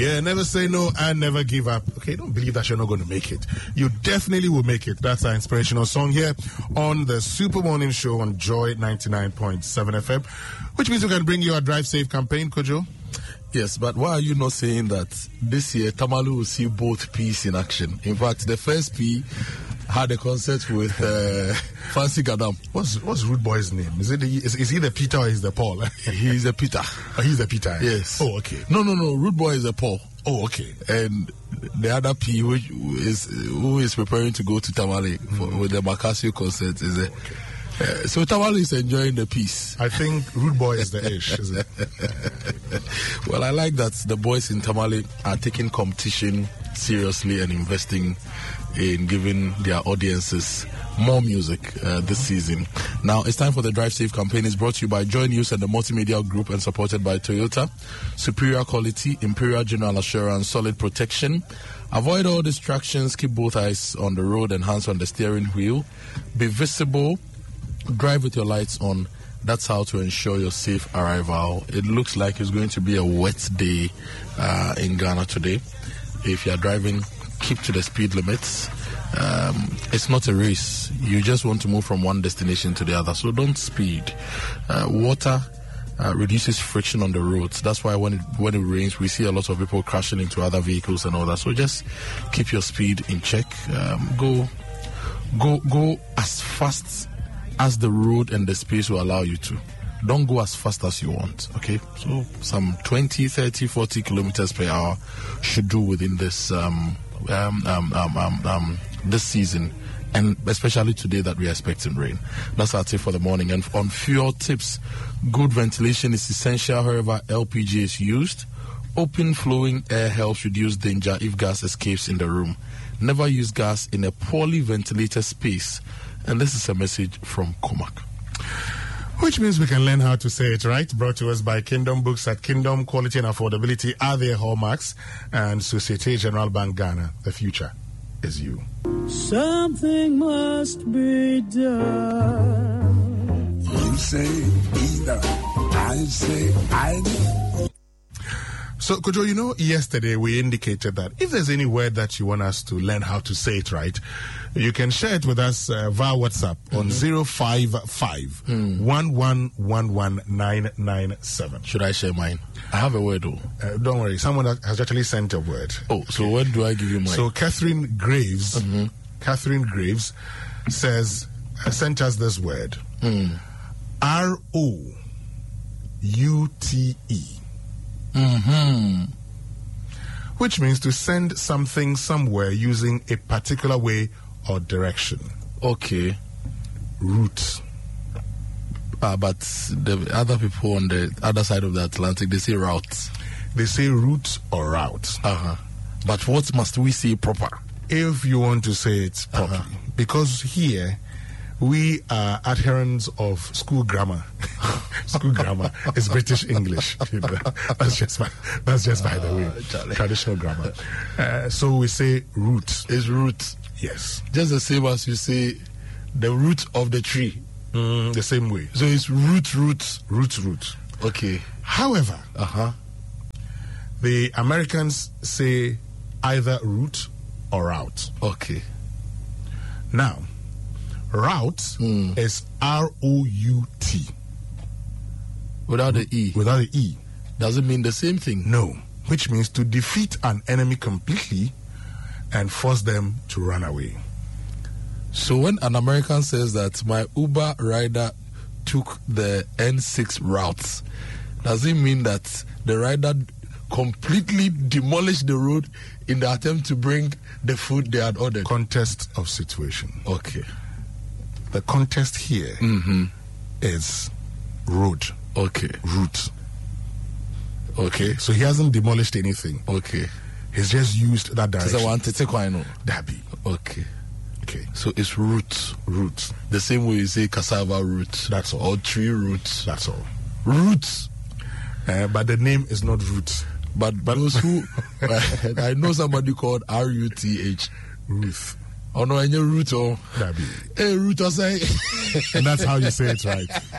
Yeah, never say no and never give up. Okay, don't believe that you're not going to make it. You definitely will make it. That's our inspirational song here on the Super Morning Show on Joy 99.7 FM, which means we can bring you a Drive Safe campaign, Kojo. Yes, but why are you not saying that this year Tamale will see both P's in action? In fact, the first P had a concert with Fancy Gadam. What's Rude Boy's name? Is he the Peter or is the Paul? He's a Peter. Oh, he's the Peter. Yes. Oh, okay. No. Rude Boy is a Paul. Oh, okay. And the other P, who is preparing to go to Tamale with the Macasio concert, is a. Okay. So Tamale is enjoying the peace. I think Rude Boy is the ish, is it? Well, I like that the boys in Tamale are taking competition seriously and investing in giving their audiences more music this season. Now, it's time for the Drive Safe campaign. It's brought to you by Joy News and the Multimedia Group and supported by Toyota. Superior quality, Imperial General Assurance, solid protection. Avoid all distractions. Keep both eyes on the road and hands on the steering wheel. Be visible. Drive with your lights on. That's how to ensure your safe arrival. It looks like it's going to be a wet day in Ghana today. If you are driving, keep to the speed limits. It's not a race. You just want to move from one destination to the other, so don't speed. Water reduces friction on the roads. That's why when it rains, we see a lot of people crashing into other vehicles and all that. So just keep your speed in check. Go as fast as the road and the space will allow you to. Don't go as fast as you want, okay? So some 20, 30, 40 kilometers per hour should do within this this season, and especially today that we are expecting rain. That's our tip for the morning. And on fuel tips, good ventilation is essential wherever LPG is used. Open flowing air helps reduce danger if gas escapes in the room. Never use gas in a poorly ventilated space. And this is a message from Comac. Which means we can learn how to say it right. Brought to us by Kingdom Books. At Kingdom, quality and affordability are their hallmarks. And Societe Generale Bank Ghana, the future is you. Something must be done. You say either. I say either. So, Kojo, yesterday we indicated that if there's any word that you want us to learn how to say it right, you can share it with us via WhatsApp on 055 1111997. Should I share mine? I have a word, though. Don't worry, someone has actually sent a word. Oh, so when do I give you mine? So Catherine Graves says, sent us this word. ROUTE. Which means to send something somewhere using a particular way or direction. Okay. Route. But the other people on the other side of the Atlantic, they say route. They say route or route. But what must we say proper? If you want to say it properly. Because here, we are adherents of school grammar. School grammar is British English. That's just by the way. Charlie. Traditional grammar. So we say root. It's root. Yes. Just the same as you say the root of the tree. The same way. So it's root. Root. Okay. However, the Americans say either root or route. Okay. Now, route is ROUT. Without the E. Without the E. Does it mean the same thing? No. Which means to defeat an enemy completely and force them to run away. So when an American says that my Uber rider took the N6 route, does it mean that the rider completely demolished the road in the attempt to bring the food they had ordered? Context of situation. Okay. The context here is road. Okay. Route. Okay. So he hasn't demolished anything. Okay. He's just used that direction. Dabi. Okay. Okay. So it's root. Root. The same way you say cassava root. That's all. Or tree root. That's all. Roots. But the name is not root. But those who I know somebody called RUTH. Ruth. Oh no, I know root or Dabi. Hey, root or say. And that's how you say it right.